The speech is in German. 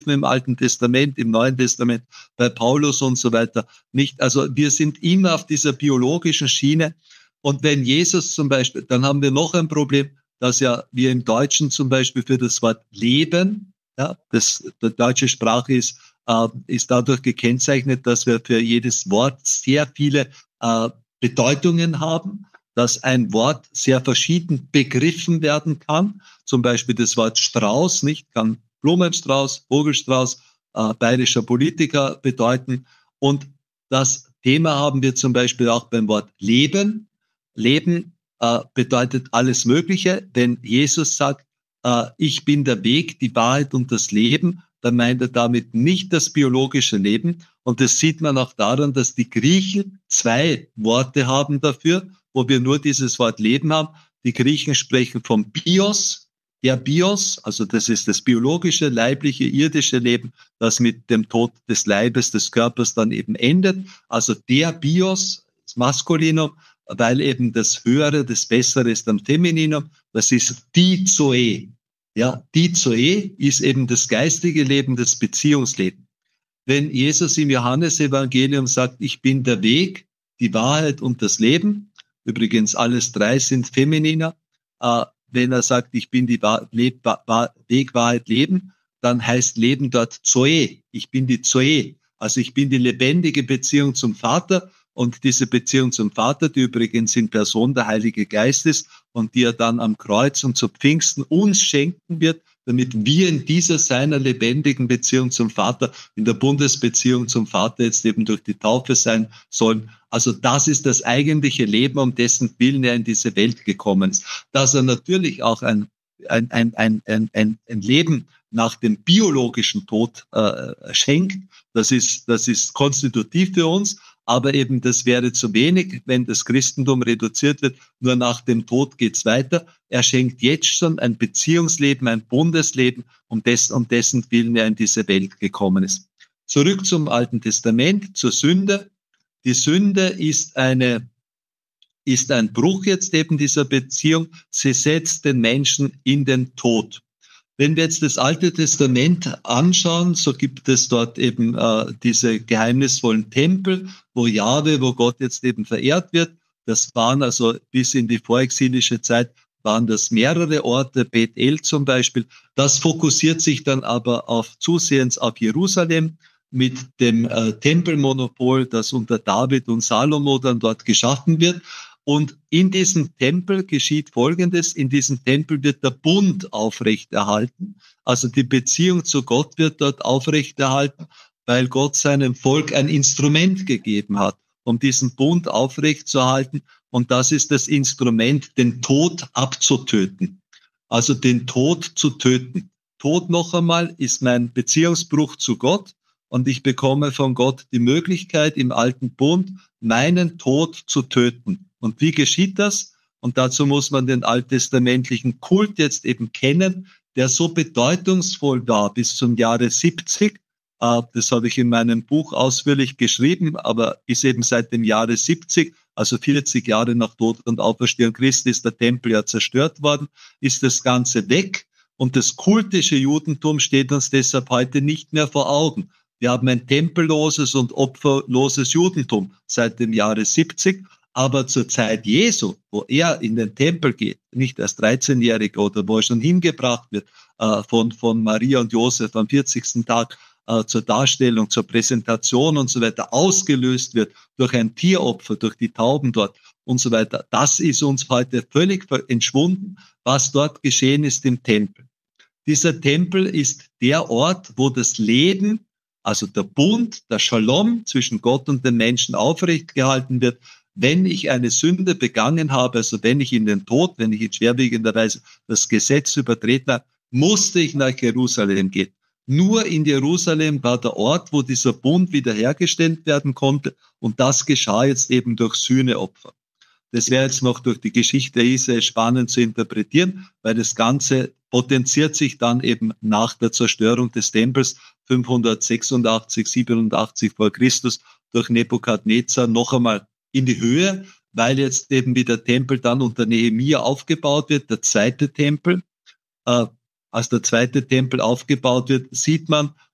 im Alten Testament, im Neuen Testament, bei Paulus und so weiter nicht. Also wir sind immer auf dieser biologischen Schiene. Und wenn Jesus zum Beispiel, dann haben wir noch ein Problem, dass ja wir im Deutschen zum Beispiel für das Wort Leben, ja, die deutsche Sprache ist dadurch gekennzeichnet, dass wir für jedes Wort sehr viele Bedeutungen haben, dass ein Wort sehr verschieden begriffen werden kann. Zum Beispiel das Wort Strauß, nicht, kann Blumenstrauß, Vogelstrauß, bayerischer Politiker bedeuten. Und das Thema haben wir zum Beispiel auch beim Wort Leben. Leben bedeutet alles Mögliche. Wenn Jesus sagt, ich bin der Weg, die Wahrheit und das Leben, dann meint er damit nicht das biologische Leben. Und das sieht man auch daran, dass die Griechen 2 Worte haben dafür, wo wir nur dieses Wort Leben haben. Die Griechen sprechen vom Bios, der Bios, also das ist das biologische, leibliche, irdische Leben, das mit dem Tod des Leibes, des Körpers dann eben endet. Also der Bios, das Maskulinum, weil eben das Höhere, das Bessere ist am Femininum, das ist die Zoe. Ja, die Zoe ist eben das geistige Leben, das Beziehungsleben. Wenn Jesus im Johannesevangelium sagt, ich bin der Weg, die Wahrheit und das Leben, übrigens alles 3 sind Femininer, wenn er sagt, ich bin die Weg, Wahrheit, Leben, dann heißt Leben dort Zoe. Ich bin die Zoe. Also ich bin die lebendige Beziehung zum Vater und diese Beziehung zum Vater, die übrigens in Person der Heilige Geist ist und die er dann am Kreuz und zu Pfingsten uns schenken wird, damit wir in dieser seiner lebendigen Beziehung zum Vater, in der Bundesbeziehung zum Vater jetzt eben durch die Taufe sein sollen. Also das ist das eigentliche Leben, um dessen Willen er in diese Welt gekommen ist. Dass er natürlich auch ein Leben nach dem biologischen Tod schenkt, das ist konstitutiv für uns, aber eben das wäre zu wenig, wenn das Christentum reduziert wird. Nur nach dem Tod geht's weiter. Er schenkt jetzt schon ein Beziehungsleben, ein Bundesleben, um dessen Willen er in diese Welt gekommen ist. Zurück zum Alten Testament, zur Sünde. Die Sünde ist ein Bruch jetzt eben dieser Beziehung. Sie setzt den Menschen in den Tod. Wenn wir jetzt das Alte Testament anschauen, so gibt es dort eben diese geheimnisvollen Tempel, wo Gott jetzt eben verehrt wird. Das waren also bis in die vorexilische Zeit, waren das mehrere Orte, Bethel zum Beispiel. Das fokussiert sich dann aber zusehends auf Jerusalem mit dem Tempelmonopol, das unter David und Salomo dann dort geschaffen wird. Und in diesem Tempel geschieht Folgendes: In diesem Tempel wird der Bund aufrechterhalten. Also die Beziehung zu Gott wird dort aufrechterhalten, weil Gott seinem Volk ein Instrument gegeben hat, um diesen Bund aufrechtzuerhalten. Und das ist das Instrument, den Tod abzutöten. Also den Tod zu töten. Tod noch einmal ist mein Beziehungsbruch zu Gott. Und ich bekomme von Gott die Möglichkeit, im alten Bund meinen Tod zu töten. Und wie geschieht das? Und dazu muss man den alttestamentlichen Kult jetzt eben kennen, der so bedeutungsvoll war bis zum Jahre 70. Das habe ich in meinem Buch ausführlich geschrieben, aber ist eben seit dem Jahre 70, also 40 Jahre nach Tod und Auferstehung Christi, ist der Tempel ja zerstört worden, ist das Ganze weg. Und das kultische Judentum steht uns deshalb heute nicht mehr vor Augen. Wir haben ein tempelloses und opferloses Judentum seit dem Jahre 70. Aber zur Zeit Jesu, wo er in den Tempel geht, nicht als 13-Jähriger oder wo er schon hingebracht wird von Maria und Josef am 40. Tag zur Darstellung, zur Präsentation und so weiter, ausgelöst wird durch ein Tieropfer, durch die Tauben dort und so weiter. Das ist uns heute völlig entschwunden, was dort geschehen ist im Tempel. Dieser Tempel ist der Ort, wo das Leben, also der Bund, der Shalom zwischen Gott und den Menschen aufrecht gehalten wird. Wenn ich eine Sünde begangen habe, also wenn ich in schwerwiegender Weise das Gesetz übertreten habe, musste ich nach Jerusalem gehen. Nur in Jerusalem war der Ort, wo dieser Bund wiederhergestellt werden konnte, und das geschah jetzt eben durch Sühneopfer. Das wäre jetzt noch durch die Geschichte Israel spannend zu interpretieren, weil das Ganze potenziert sich dann eben nach der Zerstörung des Tempels 586, 87 vor Christus durch Nebukadnezar noch einmal in die Höhe, weil jetzt eben wie der Tempel dann unter Nehemia aufgebaut wird, der zweite Tempel. Als der zweite Tempel aufgebaut wird, sieht man,